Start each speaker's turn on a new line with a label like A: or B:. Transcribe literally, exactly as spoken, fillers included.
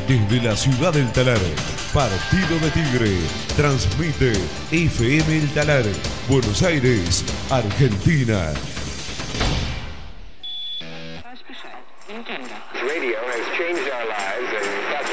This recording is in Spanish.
A: Desde la ciudad del Talar, Partido de Tigre, transmite F M El Talar, Buenos Aires, Argentina.
B: Radio has changed our lives and